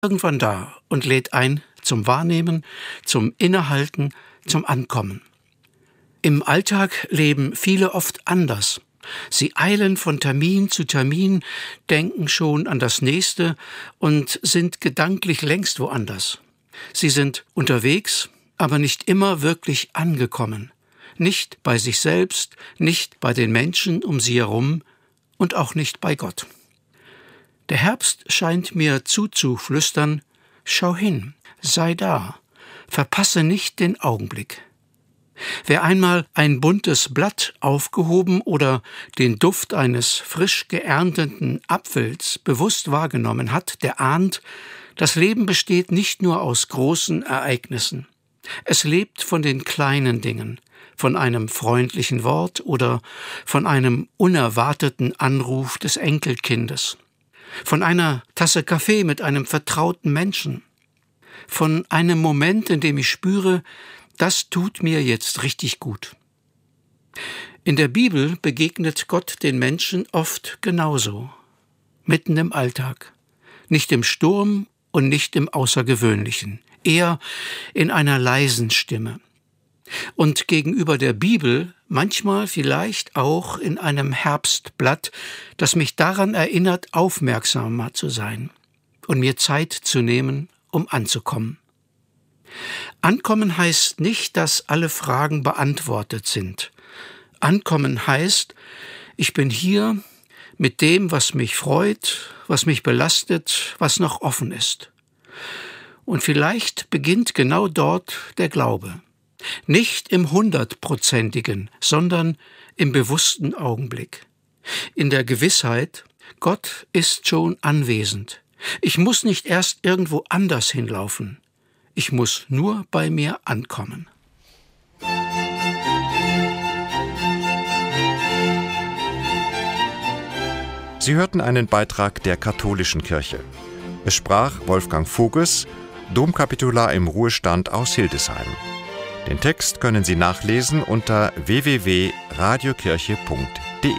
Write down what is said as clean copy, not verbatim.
irgendwann da und lädt ein zum Wahrnehmen, zum Innehalten, zum Ankommen. Im Alltag leben viele oft anders. Sie eilen von Termin zu Termin, denken schon an das Nächste und sind gedanklich längst woanders. Sie sind unterwegs, aber nicht immer wirklich angekommen. Nicht bei sich selbst, nicht bei den Menschen um sie herum und auch nicht bei Gott. Der Herbst scheint mir zuzuflüstern: Schau hin, sei da, verpasse nicht den Augenblick. Wer einmal ein buntes Blatt aufgehoben oder den Duft eines frisch geernteten Apfels bewusst wahrgenommen hat, der ahnt, das Leben besteht nicht nur aus großen Ereignissen. Es lebt von den kleinen Dingen, von einem freundlichen Wort oder von einem unerwarteten Anruf des Enkelkindes, von einer Tasse Kaffee mit einem vertrauten Menschen, von einem Moment, in dem ich spüre, das tut mir jetzt richtig gut. In der Bibel begegnet Gott den Menschen oft genauso, mitten im Alltag, nicht im Sturm und nicht im Außergewöhnlichen, eher in einer leisen Stimme. Und gegenüber der Bibel manchmal vielleicht auch in einem Herbstblatt, das mich daran erinnert, aufmerksamer zu sein und mir Zeit zu nehmen, um anzukommen. Ankommen heißt nicht, dass alle Fragen beantwortet sind. Ankommen heißt, ich bin hier mit dem, was mich freut, was mich belastet, was noch offen ist. Und vielleicht beginnt genau dort der Glaube. Nicht im 100%igen, sondern im bewussten Augenblick. In der Gewissheit, Gott ist schon anwesend. Ich muss nicht erst irgendwo anders hinlaufen. Ich muss nur bei mir ankommen. Sie hörten einen Beitrag der Katholischen Kirche. Es sprach Wolfgang Voges, Domkapitular im Ruhestand aus Hildesheim. Den Text können Sie nachlesen unter www.radiokirche.de.